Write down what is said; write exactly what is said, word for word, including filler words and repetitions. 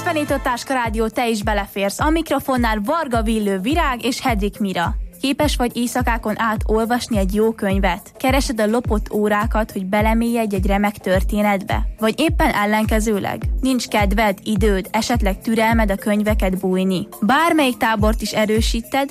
Benito Táska Rádió, te is beleférsz. A mikrofonnál Varga Villő Virág és Hedrik Mira. Képes vagy éjszakákon át olvasni egy jó könyvet? Keresed a lopott órákat, hogy belemélyedj egy remek történetbe? Vagy éppen ellenkezőleg? Nincs kedved, időd, esetleg türelmed a könyveket bújni? Bármelyik tábort is erősíted,